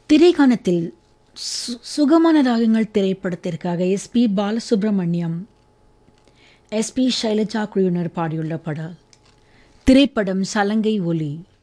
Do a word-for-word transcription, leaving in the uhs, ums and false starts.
திரைக்காணத்தில் சு சுகமான ராகங்கள் திரைப்படத்திற்காக எஸ்பி பாலசுப்ரமணியம், எஸ்பி ஷைலஜா குழுவினர் பாடியுள்ள பாடல். திரைப்படம் சலங்கை ஒலி.